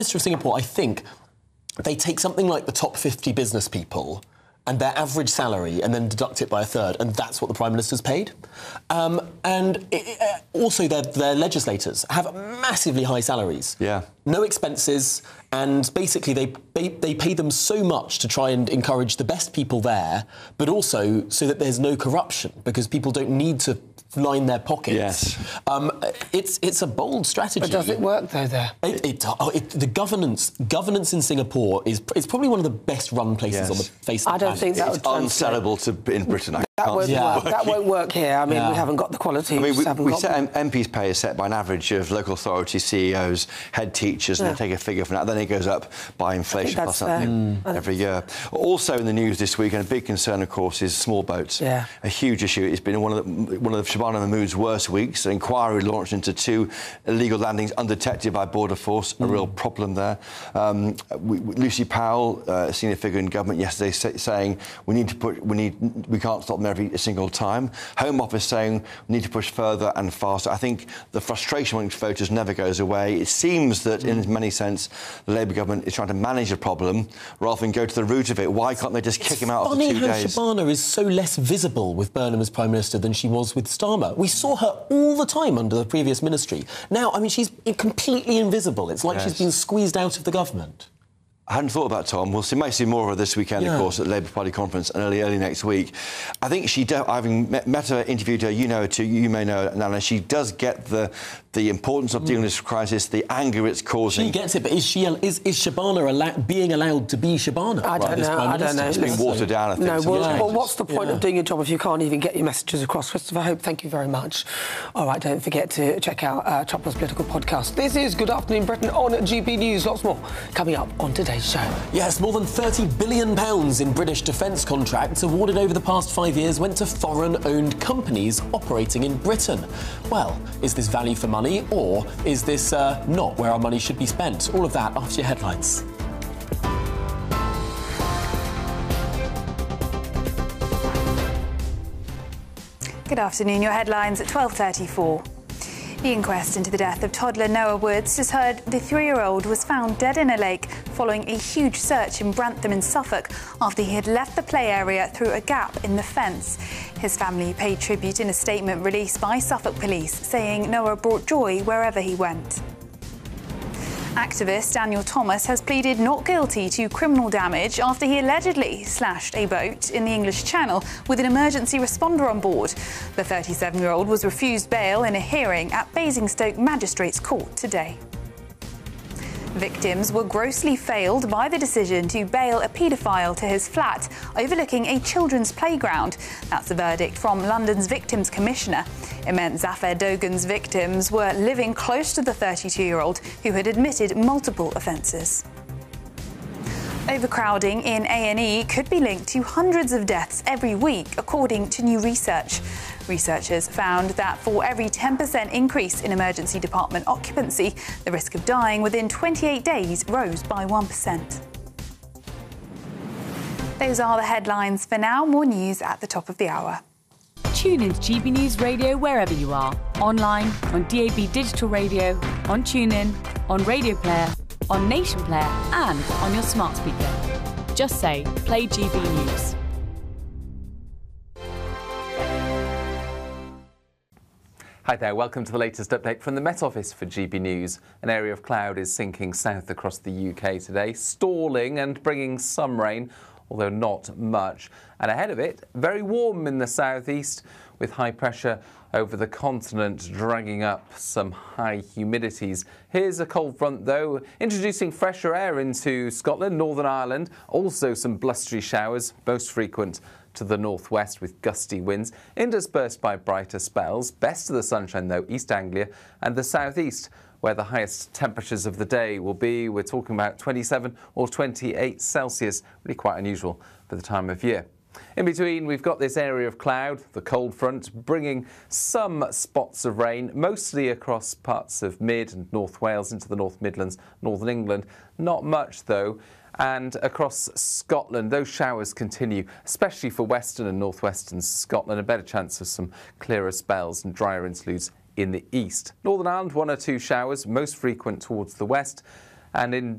Minister of Singapore, I think they take something like the top 50 business people and their average salary and then deduct it by a third, and that's what the Prime Minister's paid. Also, their legislators have massively high salaries. Yeah. No expenses, and basically they pay them so much to try and encourage the best people there, but also so that there's no corruption, because people don't need to line their pockets. Yes. It's a bold strategy. But does it work, though, there? The governance in Singapore is probably one of the best run places on the face of the planet. I don't think that it's unsellable in Britain. That won't work here. I mean, we haven't got the quality. I mean, we set MPs' pay is set by an average of local authority CEOs, head teachers, and they take a figure from that. Then it goes up by inflation plus something every year. Also in the news this week, and a big concern, of course, is small boats. Yeah. A huge issue. It's been one of Shabana Mahmood's worst weeks. An inquiry launched into 2 illegal landings undetected by Border Force. A real problem there. Lucy Powell, a senior figure in government, yesterday saying we can't stop them every single time. Home Office saying we need to push further and faster. I think the frustration amongst voters never goes away. It seems that, in many sense, the Labour government is trying to manage a problem rather than go to the root of it. Why can't they just kick him out after 2 days? It's funny how Shabana is so less visible with Burnham as Prime Minister than she was with Starmer. We saw her all the time under the previous ministry. Now, I mean, she's completely invisible. It's like she's been squeezed out of the government. I hadn't thought about Tom. We'll might see more of her this weekend, of course, at the Labour Party conference and early next week. I think having met her, interviewed her, you know her too, you may know her, Nana, she does get the importance of dealing with this crisis, the anger it's causing. She gets it, but is Shabana being allowed to be Shabana? I don't know. It's being watered down, I think. No, well, what's the point of doing your job if you can't even get your messages across? Christopher Hope, thank you very much. All right, don't forget to check out Chopper's Political Podcast. This is Good Afternoon Britain on GB News. Lots more coming up on today's show. Yes, more than £30 billion in British defence contracts awarded over the past 5 years went to foreign-owned companies operating in Britain. Well, is this value for money, or is this not where our money should be spent? All of that after your headlines. Good afternoon. Your headlines at 12:34. The inquest into the death of toddler Noah Woods has heard the 3-year-old was found dead in a lake following a huge search in Brantham in Suffolk after he had left the play area through a gap in the fence. His family paid tribute in a statement released by Suffolk Police, saying Noah brought joy wherever he went. Activist Daniel Thomas has pleaded not guilty to criminal damage after he allegedly slashed a boat in the English Channel with an emergency responder on board. The 37-year-old was refused bail in a hearing at Basingstoke Magistrates Court today. Victims were grossly failed by the decision to bail a paedophile to his flat overlooking a children's playground. That's the verdict from London's Victims Commissioner. It meant Zafar Dogan's victims were living close to the 32-year-old who had admitted multiple offences. Overcrowding in A&E could be linked to hundreds of deaths every week, according to new research. Researchers found that for every 10% increase in emergency department occupancy, the risk of dying within 28 days rose by 1%. Those are the headlines for now. More news at the top of the hour. Tune into GB News Radio wherever you are. Online, on DAB Digital Radio, on TuneIn, on Radio Player, on Nation Player and on your smart speaker. Just say, play GB News. Hi there, welcome to the latest update from the Met Office for GB News. An area of cloud is sinking south across the UK today, stalling and bringing some rain, although not much. And ahead of it, very warm in the southeast, with high pressure over the continent dragging up some high humidities. Here's a cold front, though, introducing fresher air into Scotland, Northern Ireland. Also some blustery showers, most frequent to the northwest with gusty winds, interspersed by brighter spells. Best of the sunshine, though, East Anglia and the southeast, where the highest temperatures of the day will be. We're talking about 27 or 28 Celsius, really quite unusual for the time of year. In between, we've got this area of cloud, the cold front, bringing some spots of rain, mostly across parts of mid and North Wales into the North Midlands, Northern England. Not much, though. And across Scotland, those showers continue, especially for western and northwestern Scotland. A better chance of some clearer spells and drier interludes in the east. Northern Ireland, 1 or 2 showers, most frequent towards the west. And in